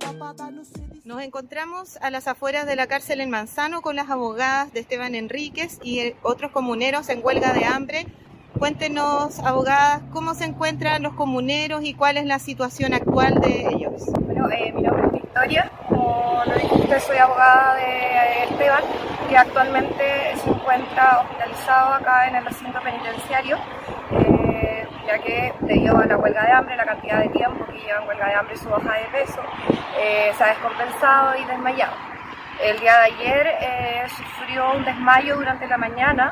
Nos encontramos a las afueras de la cárcel en Manzano con las abogadas de Esteban Enríquez y otros comuneros en huelga de hambre. Cuéntenos, abogadas, cómo se encuentran los comuneros y cuál es la situación actual de ellos. Bueno, mi nombre es Victoria, como lo dijiste, soy abogada de Esteban, que actualmente se encuentra hospitalizado acá en el recinto penitenciario, ya que debido a la huelga de hambre, la cantidad de tiempo que lleva en huelga de hambre y su baja de peso, se ha descompensado y desmayado. El día de ayer sufrió un desmayo durante la mañana,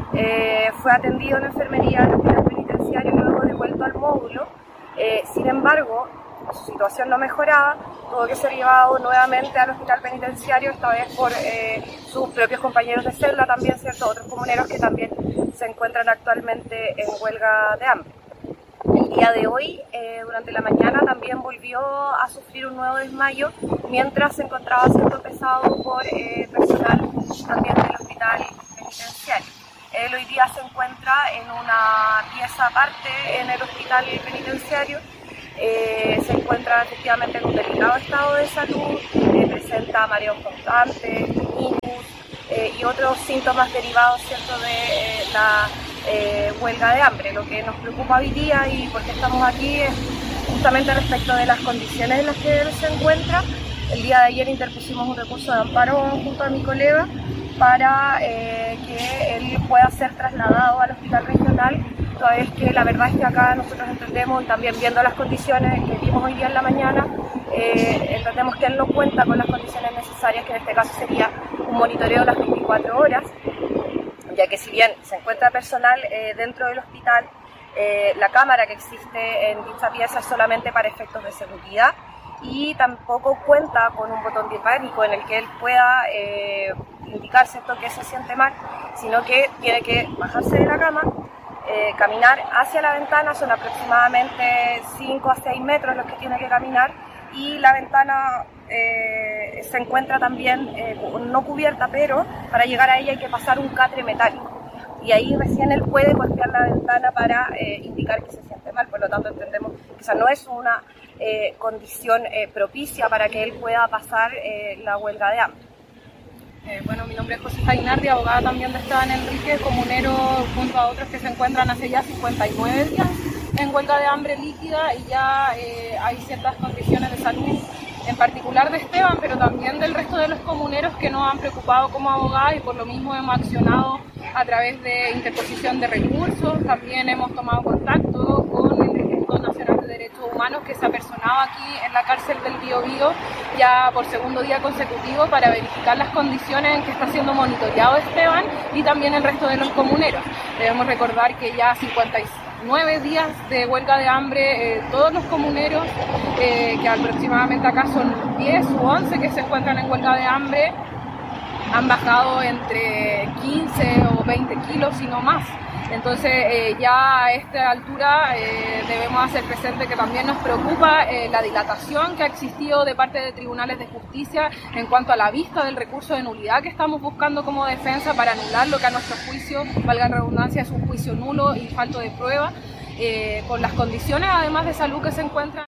fue atendido en la enfermería del hospital penitenciario y luego devuelto al módulo. Sin embargo, su situación no mejoraba, tuvo que ser llevado nuevamente al hospital penitenciario, esta vez por sus propios compañeros de celda, también otros comuneros que también se encuentran actualmente en huelga de hambre. El día de hoy, durante la mañana, también volvió a sufrir un nuevo desmayo mientras se encontraba siendo pesado por personal también del hospital penitenciario. Él hoy día se encuentra en una pieza aparte en el hospital penitenciario. Se encuentra efectivamente en un delicado estado de salud, presenta mareos constantes, ictus y otros síntomas derivados, ¿cierto?, de la huelga de hambre. Lo que nos preocupa hoy día y por qué estamos aquí es justamente respecto de las condiciones en las que él se encuentra. El día de ayer interpusimos un recurso de amparo junto a mi colega para que él pueda ser trasladado al hospital regional, toda vez que la verdad es que acá nosotros entendemos, y también viendo las condiciones que vimos hoy día en la mañana, entendemos que él no cuenta con las condiciones necesarias, que en este caso sería un monitoreo las 24 horas, ya que si bien se encuentra personal dentro del hospital, la cámara que existe en dicha pieza es solamente para efectos de seguridad y tampoco cuenta con un botón de pánico en el que él pueda indicar, ¿cierto?, que se siente mal, sino que tiene que bajarse de la cama, caminar hacia la ventana, son aproximadamente 5 a 6 metros los que tiene que caminar, y la ventana se encuentra también no cubierta, pero para llegar a ella hay que pasar un catre metálico, y ahí recién él puede golpear la ventana para indicar que se siente mal. Por lo tanto entendemos que esa no es una condición propicia para que él pueda pasar la huelga de hambre. Bueno, mi nombre es José Fainardi, abogada también de Esteban Enríquez, comunero junto a otros que se encuentran hace ya 59 días en huelga de hambre líquida, y ya hay ciertas condiciones de salud, en particular de Esteban, pero también del resto de los comuneros que nos han preocupado como abogadas, y por lo mismo hemos accionado a través de interposición de recursos. También hemos tomado contacto con el Instituto Nacional de Derechos Humanos, que se ha personado aquí en la cárcel del Biobío ya por segundo día consecutivo para verificar las condiciones en que está siendo monitoreado Esteban y también el resto de los comuneros. Debemos recordar que ya 59 días de huelga de hambre, todos los comuneros, que aproximadamente acá son 10 u 11 que se encuentran en huelga de hambre, han bajado entre 15 o 20 kilos y no más. Entonces ya a esta altura debemos hacer presente que también nos preocupa la dilatación que ha existido de parte de tribunales de justicia en cuanto a la vista del recurso de nulidad que estamos buscando como defensa para anular lo que a nuestro juicio, valga la redundancia, es un juicio nulo y falto de prueba, por las condiciones además de salud que se encuentran.